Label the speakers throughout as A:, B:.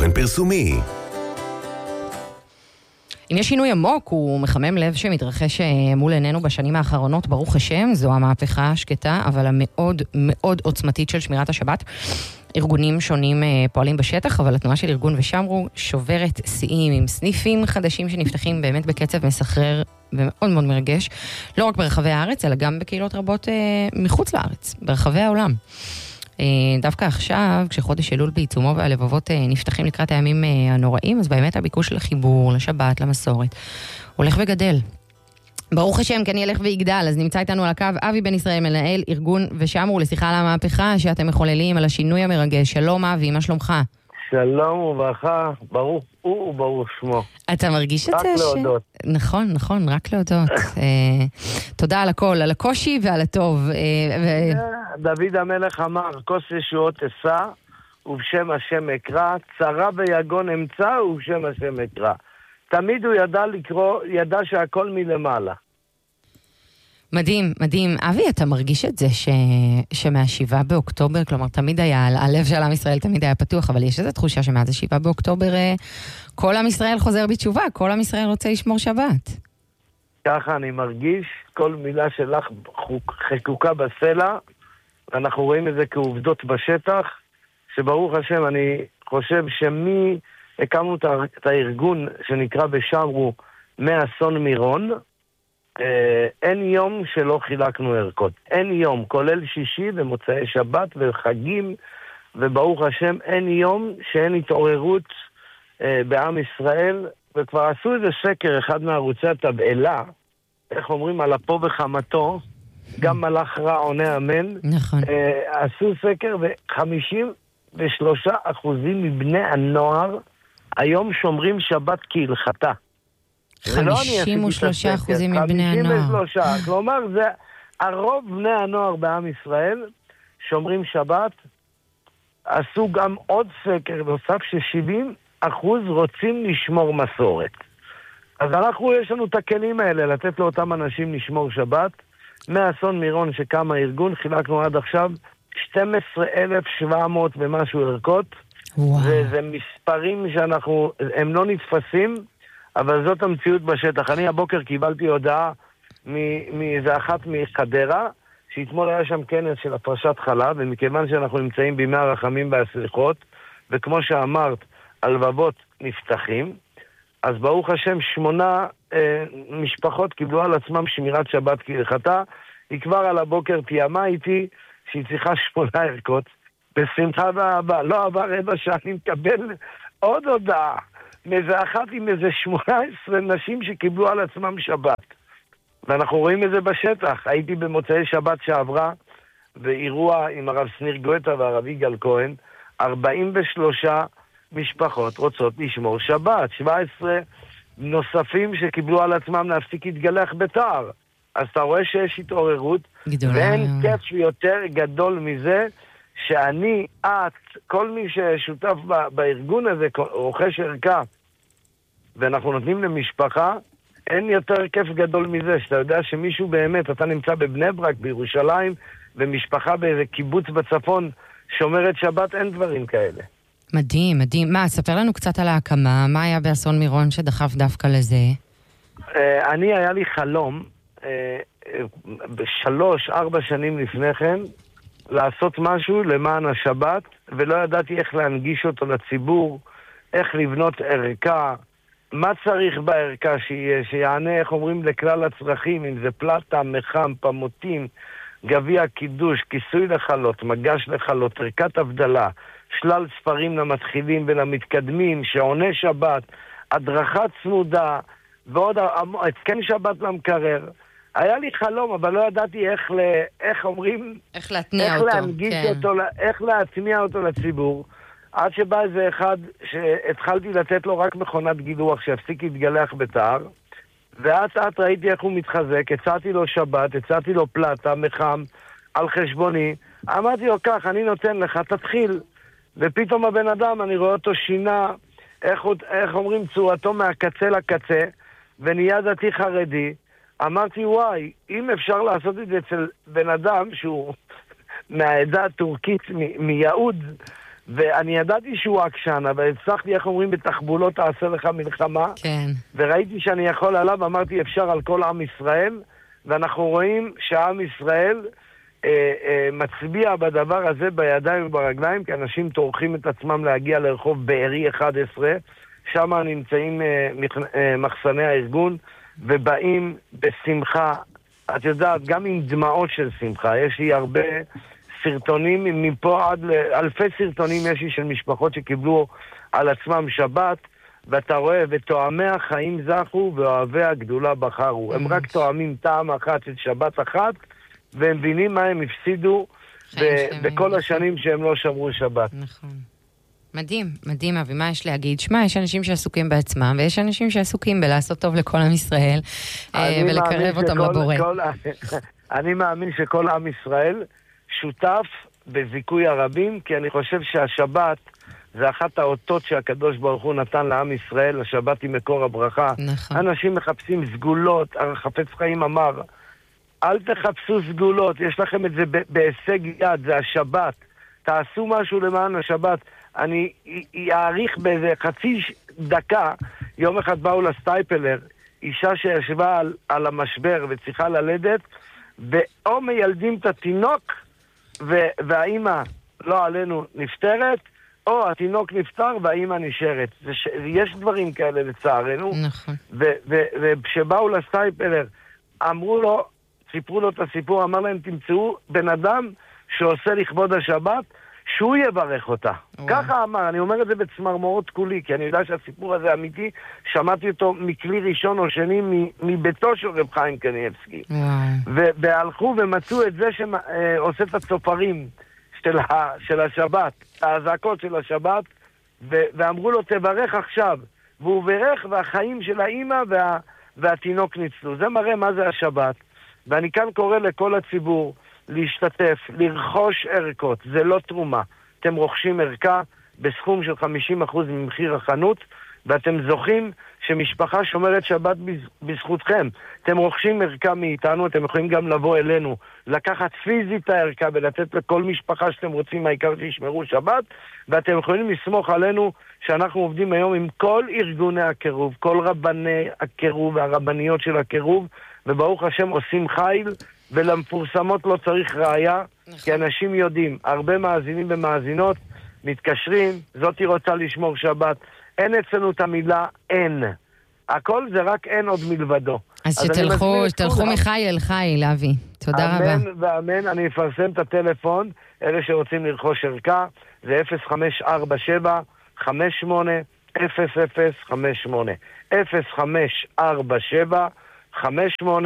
A: תוכן פרסומי.
B: אם יש שינוי עמוק, הוא מחמם לב שמתרחש מול עינינו בשנים האחרונות, ברוך השם, זו המהפכה השקטה, אבל המאוד מאוד עוצמתית של שמירת השבת. ארגונים שונים פועלים בשטח, אבל התנועה של ארגון ושמרו שוברת שיאים עם סניפים חדשים שנפתחים באמת בקצב מסחרר ומאוד מאוד מרגש, לא רק ברחבי הארץ, אלא גם בקהילות רבות מחוץ לארץ, ברחבי העולם. דווקא עכשיו, כשחודש אלול בעיצומו והלבבות נפתחים לקראת הימים הנוראים, אז באמת הביקוש לחיבור, לשבת, למסורת, הולך וגדל. ברוך השם, כן ילך ויגדל. אז נמצא איתנו על הקו אבי בן ישראל, מנהל ארגון ושמרו, לשיחה על המהפכה שאתם מחוללים, על השינוי המרגש. שלום אבי, מה שלומך?
C: שלום וברכה, ברוך הוא וברוך שמו.
B: אתה מרגיש את זה?
C: רק להודות.
B: נכון, רק להודות. תודה על הכל, על הקושי ועל הטוב.
C: דוד המלך אמר, כוס ישועות אשא, ובשם השם אקרא, צרה ויגון אמצא, ובשם השם אקרא. תמיד הוא ידע שהכל מלמעלה.
B: מדהים, מדהים. אבי, אתה מרגיש את זה שמ-7 באוקטובר, כלומר, תמיד היה, הלב של עם ישראל תמיד היה פתוח, אבל יש איזו תחושה שמאז 7 באוקטובר, כל עם ישראל חוזר בתשובה, כל עם ישראל רוצה לשמור שבת.
C: ככה אני מרגיש, כל מילה שלך חקוקה בסלע, אנחנו רואים את זה כעובדות בשטח, שברוך השם, אני חושב הקמנו את הארגון שנקרא בשמרו מאסון מירון, אין יום שלא חילקנו ערכות. אין יום, כולל שישי ומוצאי שבת וחגים, וברוך השם אין יום שאין התעוררות בעם ישראל, וכבר עשו איזה סקר, אחד מערוצי התבעלה, איך אומרים, על אפו וחמתו, גם מלאך רע עונה אמן.
B: נכון.
C: עשו סקר ו53% מבני הנוער היום שומרים שבת כהלכתה.
B: 53% מבני הנוער.
C: 53%, כלומר, זה הרוב בני הנוער בעם ישראל שומרים שבת. עשו גם עוד סקר נוסף ש70% רוצים לשמור מסורת. אז יש לנו את הכלים האלה לתת לאותם אנשים לשמור שבת. מאסון מירון שקם הארגון, חילקנו עד עכשיו 12,700 ומשהו ערכות. וזה מספרים הם לא נתפסים, אבל זאת המציאות בשטח. אני הבוקר קיבלתי הודעה מאיזה אחת מחדרה, שאתמול היה שם כנס של הפרשת חלב, ומכיוון שאנחנו נמצאים בימי הרחמים והסליחות, וכמו שאמרת, הלבבות נפתחים, אז ברוך השם 8 משפחות קיבלו על עצמם שמירת שבת כהלכתה. היא כבר על הבוקר תיאמה איתי שהיא צריכה 8 ערכות, בשמחה והבא. לא עבר רבע שעה, אני מקבל עוד הודעה מאיזה אחת עם איזה 18 נשים שקיבלו על עצמם שבת. ואנחנו רואים את זה בשטח. הייתי במוצאי שבת שעברה, באירוע עם הרב שניר גואטה והרב יגאל כהן, 43 משפחות רוצות לשמור שבת, 17 נוספים שקיבלו על עצמם להפסיק להתגלח בתער. אז אתה רואה שיש התעוררות, ואין כיף יותר גדול מזה, שאני, כל מי ששותף בארגון הזה, רוכש ערכה, ואנחנו נותנים למשפחה, אין יותר כיף גדול מזה, שאתה יודע שמישהו באמת, אתה נמצא בבני ברק, בירושלים, ומשפחה באיזה קיבוץ בצפון, שומרת שבת, אין דברים כאלה.
B: מדהים, מדהים. מה, ספר לנו קצת על ההקמה, מה היה באסון מירון שדחף דווקא לזה?
C: היה לי חלום, 3-4 שנים לפני כן, לעשות משהו למען השבת, ולא ידעתי איך להנגיש אותו לציבור, איך לבנות ערכה, מה צריך בערכה שיענה, איך אומרים, לכלל הצרכים, אם זה פלטה, מחם, פמותים, גביע קידוש, כיסוי לחלות, מגש לחלות, ערכת הבדלה, שלל ספרים למתחילים ולמתקדמים, שעונה שבת, הדרכה צמודה, ועוד התקן שבת למקרר. היה לי חלום, אבל לא ידעתי איך אומרים,
B: איך להתניע אותו,
C: להנגיש אותו, איך להטמיע אותו לציבור. עד שבא איזה אחד שהתחלתי לתת לו רק מכונת גילוח שהפסיק להתגלח בתער, ואז ראיתי איך הוא מתחזק, הצעתי לו שבת, הצעתי לו פלטה, מחם, על חשבוני, אמרתי לו כך, אני נותן לך, תתחיל. ופתאום הבן אדם, אני רואה אותו שינה, איך אומרים, צורתו מהקצה לקצה, ונהיה דתי חרדי. אמרתי, וואי, אם אפשר לעשות את זה אצל בן אדם שהוא מהעדה הטורקית מיהוד, ואני ידעתי שהוא עקשן, אבל הצלחתי, איך אומרים, בתחבולות תעשה לך מלחמה.
B: כן.
C: וראיתי שאני יכול עליו, אמרתי אפשר על כל עם ישראל, ואנחנו רואים שהעם ישראל מצביע בדבר הזה בידיים וברגליים, כי אנשים טורחים את עצמם להגיע לרחוב בארי 11, שם נמצאים מחסני הארגון, ובאים בשמחה, את יודעת, גם עם דמעות של שמחה. יש לי הרבה סרטונים, מפה עד אלפי סרטונים יש לי של משפחות שקיבלו על עצמם שבת, ואתה רואה, ותואמי החיים זכו ואוהבי הגדולה בחרו. הם רק תואמים טעם אחת של שבת אחת, והם מבינים מה הם הפסידו בכל השנים שהם לא שמרו שבת.
B: נכון. מדהים, מדהים, אבי, מה יש להגיד? שמע, יש אנשים שעסוקים בעצמם, ויש אנשים שעסוקים בלעשות טוב לכל עם ישראל, ולקרב אותם לבורא.
C: אני מאמין שכל עם ישראל שותף בזיכוי הרבים, כי אני חושב שהשבת זה אחת האותות שהקדוש ברוך הוא נתן לעם ישראל, השבת היא מקור הברכה.
B: נכון.
C: אנשים מחפשים סגולות, החפץ חיים אמר, אל תחפשו סגולות, יש לכם את זה בהישג יד, זה השבת. תעשו משהו למען השבת. אני אעריך באיזה חצי דקה, יום אחד באו לסטייפלר, אישה שישבה על המשבר וצריכה ללדת, ואו מילדים את התינוק, והאימא לא עלינו נפטרת, או התינוק נפטר והאימא נשארת. יש דברים כאלה לצערנו.
B: נכון.
C: וכשבאו לסטייפלר, אמרו לו, סיפרו לו את הסיפור, אמר להם, תמצאו בן אדם שעושה לכבוד השבת, שהוא יברך אותה. ככה אמר, אני אומר את זה בצמרמורות כולי, כי אני יודע שהסיפור הזה אמיתי, שמעתי אותו מכלי ראשון או שני מביתו של רב חיים קניאבסקי. והלכו ומצאו את זה שעושה את הצופרים של השבת, האזעקות של השבת, ואמרו לו, תברך עכשיו. והוא ברך, והחיים של האמא והתינוק ניצלו. זה מראה מה זה השבת. ואני כאן קורא לכל הציבור להשתתף, לרכוש ערכות. זה לא תרומה. אתם רוכשים ערכה בסכום של 50% ממחיר החנות, ואתם זוכים שמשפחה שומרת שבת בזכותכם. אתם רוכשים ערכה מאיתנו, אתם יכולים גם לבוא אלינו, לקחת פיזית הערכה ולתת לכל משפחה שאתם רוצים, העיקר שישמרו שבת, ואתם יכולים לסמוך עלינו שאנחנו עובדים היום עם כל ארגוני הקירוב, כל רבני הקירוב והרבניות של הקירוב, וברוך השם עושים חיל, ולמפורסמות לא צריך ראיה, כי אנשים יודעים, הרבה מאזינים ומאזינות מתקשרים, זאתי רוצה לשמור שבת, אין אצלנו את המילה אין. הכל זה רק אין עוד מלבדו.
B: אז שתלכו מחי אל חי, אבי. תודה רבה.
C: אמן ואמן, אני אפרסם את הטלפון, אלה שרוצים לרכוש ערכה, זה 0547 58 0058. 0547 58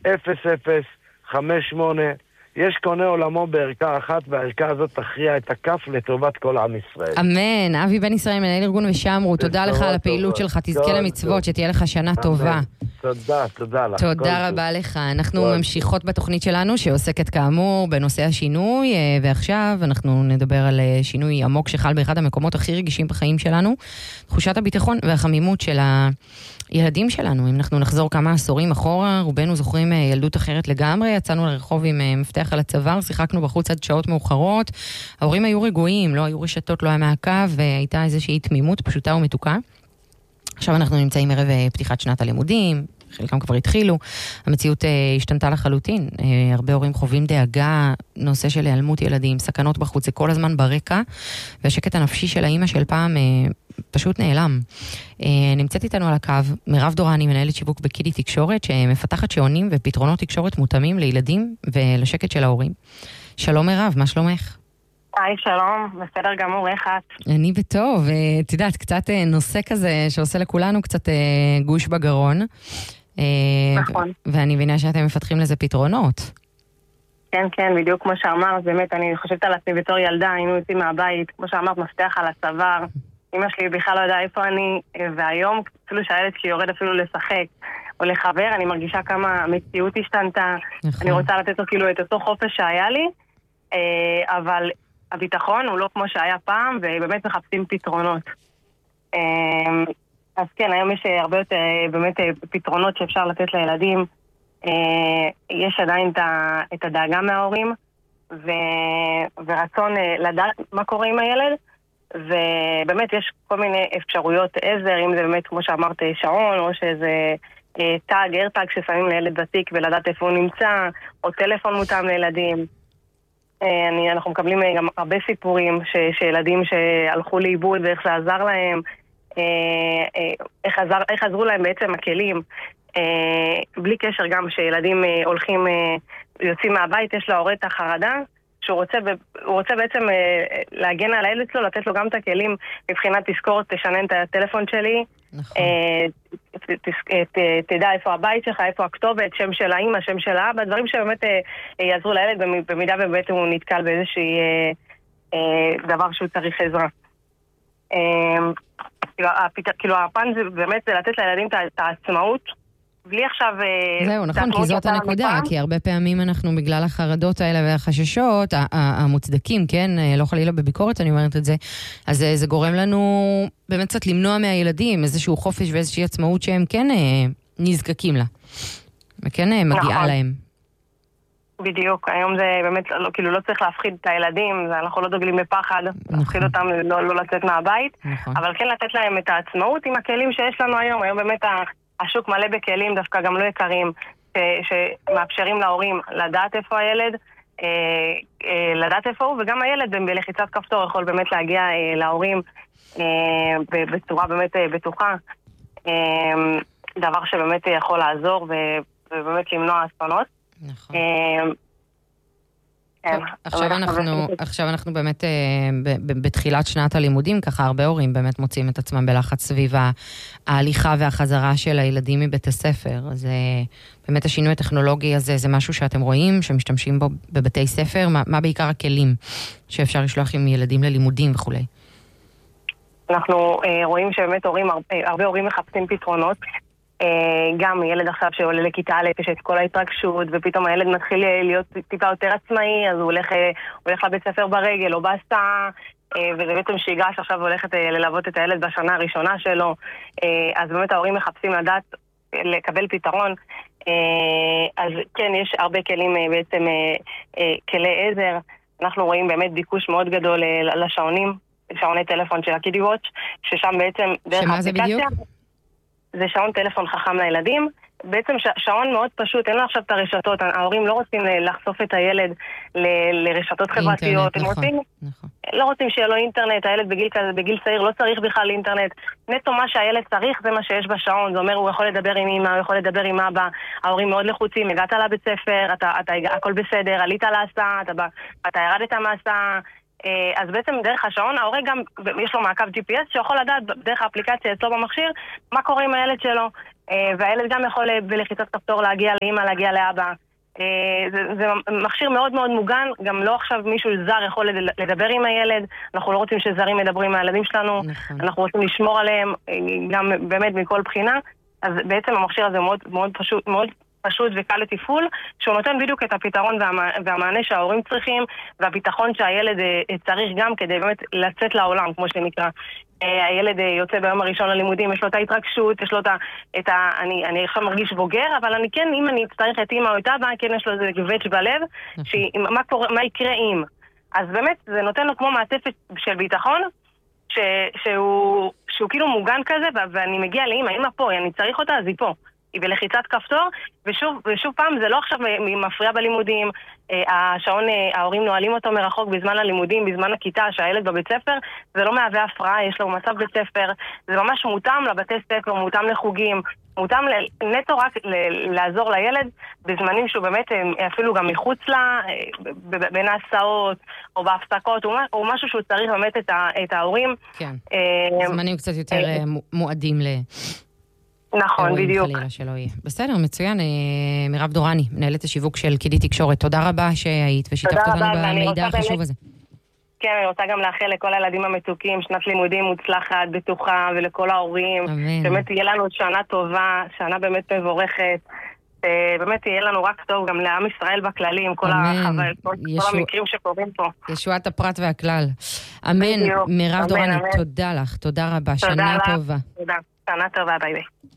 C: 0058. יש קונה עולמו בערכה אחת, והערכה הזאת תכריע את הכף לטובת כל עם ישראל.
B: אמן. אבי בן ישראל, מנהל ארגון ושמרו, תודה לך על הפעילות שלך, תזכה למצוות, שתהיה לך שנה טובה.
C: תודה לך.
B: תודה רבה לך. אנחנו ממשיכות בתוכנית שלנו, שעוסקת כאמור בנושא השינוי, ועכשיו אנחנו נדבר על שינוי עמוק שחל באחד המקומות הכי רגישים בחיים שלנו, תחושת הביטחון והחמימות של ילדים שלנו. אם אנחנו נחזור כמה עשורים אחורה, רובנו זוכרים ילדות אחרת לגמרי, יצאנו לרחוב עם מפתח על הצוואר, שיחקנו בחוץ עד שעות מאוחרות, ההורים היו רגועים, לא היו רשתות, לא היה מעקב, והייתה איזושהי תמימות פשוטה ומתוקה. עכשיו אנחנו נמצאים ערב פתיחת שנת הלימודים, חלקם כבר התחילו, המציאות השתנתה לחלוטין, הרבה הורים חווים דאגה, נושא של היעלמות ילדים, סכנות בחוץ, זה כל הזמן ברקע, והשקט הנפשי של האמא של פעם פשוט נעלם. נמצאת איתנו על הקו מירב דורני, מנהלת שיווק בקידי תקשורת, שמפתחת שעונים ופתרונות תקשורת מותאמים לילדים ולשקט של ההורים. שלום מירב, מה שלומך?
A: היי, שלום, בסדר גמור, איך את?
B: אני בטוב, את יודעת, קצת נושא כזה שעושה לכולנו קצת גוש בגרון.
A: נכון.
B: ואני מבינה שאתם מפתחים לזה פתרונות.
A: כן, כן, בדיוק כמו שאמרת, באמת, אני חושבת על עצמי בתור ילדה, היינו יוצאים מהבית, כמו שאמרת, מפתח על הצוואר, אמא שלי בכלל לא יודע איפה אני, והיום, אפילו שהילד שלי יורד אפילו לשחק או לחבר, אני מרגישה כמה המציאות השתנתה, נכון. אני רוצה לתת לו כאילו את אותו חופש שהיה לי, אבל הביטחון הוא לא כמו שהיה פעם, ובאמת מחפשים פתרונות. אז כן, היום יש הרבה יותר באמת פתרונות שאפשר לתת לילדים. יש עדיין את הדאגה מההורים, ורצון לדעת מה קורה עם הילד, ובאמת יש כל מיני אפשרויות עזר, אם זה באמת, כמו שאמרת, שעון, או שזה טאג, איירטאג ששמים לילד בתיק ולדעת איפה הוא נמצא, או טלפון מותאם לילדים. אנחנו מקבלים גם הרבה סיפורים שילדים שהלכו לאיבוד ואיך זה עזר להם, איך עזרו להם בעצם הכלים. בלי קשר גם שילדים הולכים, יוצאים מהבית, יש להורה את החרדה, שהוא רוצה בעצם להגן על הילד שלו, לתת לו גם את הכלים מבחינת תזכורת, תשנן את הטלפון שלי, נכון. תדע איפה הבית שלך, איפה הכתובת, שם של האמא, שם של האבא, דברים שבאמת יעזרו לילד במידה ובאמת הוא נתקל באיזושהי דבר שהוא צריך עזרה. כאילו הפן זה באמת לתת לילדים את העצמאות, בלי עכשיו...
B: זהו, נכון, כי זאת הנקודה, כי הרבה פעמים אנחנו בגלל החרדות האלה והחששות, המוצדקים, כן, לא חלילה בביקורת, אני אומרת את זה, אז זה גורם לנו באמת קצת למנוע מהילדים איזשהו חופש ואיזושהי עצמאות שהם כן נזקקים לה, וכן מגיעה להם.
A: בדיוק, היום זה באמת, כאילו לא צריך להפחיד את הילדים, אנחנו לא דוגלים בפחד, להפחיד אותם לא לצאת מהבית, אבל כן לתת להם את העצמאות עם הכלים שיש לנו היום, היום באמת השוק מלא בכלים, דווקא גם לא יקרים, שמאפשרים להורים לדעת איפה הילד, לדעת איפה הוא, וגם הילד בלחיצת כפתור יכול באמת להגיע להורים בצורה באמת בטוחה, דבר שבאמת יכול לעזור ובאמת למנוע אסונות.
B: נכון. עכשיו אנחנו באמת בתחילת שנת הלימודים, ככה הרבה הורים באמת מוצאים את עצמם בלחץ סביב ההליכה והחזרה של הילדים מבית הספר. אז באמת השינוי הטכנולוגי הזה זה משהו שאתם רואים, שמשתמשים בו בבתי ספר, מה בעיקר הכלים שאפשר לשלוח עם ילדים ללימודים וכו'?
A: אנחנו רואים שבאמת הרבה הורים מחפשים פתרונות, גם ילד עכשיו שעולה לכיתה א' יש את כל ההתרגשות ופתאום הילד מתחיל להיות טיפה יותר עצמאי, אז הוא הולך לבית ספר ברגל או בהסעה, וזה בעצם שגרה שעכשיו הולכת ללוות את הילד בשנה הראשונה שלו, אז באמת ההורים מחפשים לדעת לקבל פתרון. אז כן, יש הרבה כלים בעצם, כלי עזר. אנחנו רואים באמת ביקוש מאוד גדול לשעונים, שעוני טלפון של הקידי וואץ', ששם בעצם דרך האפליקציה זה שעון טלפון חכם לילדים, בעצם שעון מאוד פשוט, אין לו עכשיו את הרשתות, ההורים לא רוצים לחשוף את הילד לרשתות חברתיות, הם רוצים, לא רוצים שיהיה לו אינטרנט, הילד בגיל צעיר לא צריך בכלל אינטרנט, נטו מה שהילד צריך זה מה שיש בשעון, זה אומר הוא יכול לדבר עם אמא, הוא יכול לדבר עם אבא, ההורים מאוד לחוצים, הגעת לבית ספר, הכל בסדר, עלית להסעה, אתה ירדת מההסעה, אז בעצם דרך השעון, ההורה גם, יש לו מעקב GPS שיכול לדעת דרך האפליקציה אצלו במכשיר מה קורה עם הילד שלו, והילד גם יכול בלחיצת כפתור להגיע לאמא, להגיע לאבא. זה מכשיר מאוד מאוד מוגן, גם לא עכשיו מישהו זר יכול לדבר עם הילד, אנחנו לא רוצים שזרים ידברו עם הילדים שלנו, אנחנו רוצים לשמור עליהם גם באמת מכל בחינה, אז בעצם המכשיר הזה מאוד פשוט וקל לתפעול, שהוא נותן בדיוק את הפתרון והמענה שההורים צריכים, והביטחון שהילד צריך גם כדי באמת לצאת לעולם, כמו שנקרא. הילד יוצא ביום הראשון ללימודים, יש לו את ההתרגשות, יש לו אני עכשיו מרגיש בוגר, אבל אני כן, אם אני אצטרך את אמא או את אבא, כן יש לו איזה גבץ' בלב, מה יקרה אם? אז באמת זה נותן לו כמו מעטפת של ביטחון, שהוא כאילו מוגן כזה, ואני מגיע לאמא, אמא פה, אני צריך אותה, אז היא פה. היא בלחיצת כפתור, ושוב פעם זה לא עכשיו מפריע בלימודים, השעון, ההורים נועלים אותו מרחוק בזמן הלימודים, בזמן הכיתה, שהילד בבית ספר, זה לא מהווה הפרעה, יש לו מצב בית ספר, זה ממש מותאם לבתי ספר, מותאם לחוגים, מותאם נטו רק לעזור לילד, בזמנים שהוא באמת אפילו גם מחוץ לה, בין ההסעות, או בהפסקות, או משהו שהוא צריך באמת את ההורים.
B: כן, זמנים קצת יותר מועדים
A: נכון, בדיוק.
B: בסדר, מצוין. מירב דורני, מנהלת השיווק של קידי תקשורת, תודה רבה שהיית ושיתפת אותנו במידע החשוב הזה.
A: כן, אני רוצה גם לאחל לכל הילדים המתוקים, שנת לימודים מוצלחת, בטוחה, ולכל ההורים. באמת תהיה לנו שנה טובה, שנה באמת מבורכת. באמת יהיה לנו רק טוב, גם לעם ישראל בכללי, עם כל המקרים שקורים פה.
B: ישועת הפרט והכלל. אמן, מירב דורני, תודה לך, תודה רבה, שנה טובה.
A: תודה, שנה טובה, ביי ביי.